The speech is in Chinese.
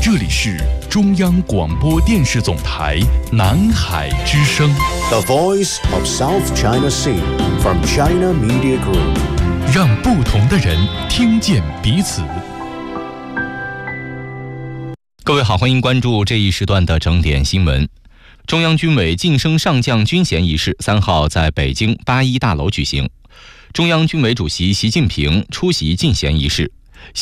这里是中央广播电视总台南海之声 The Voice of South China Sea from China Media Group， 让不同的人听见彼此。 各位好，欢迎关注这一时段的整点新闻。中央军委晋升上将军衔仪式3号在北京八一大楼举行，中央军委主席习近平出席晋衔仪式。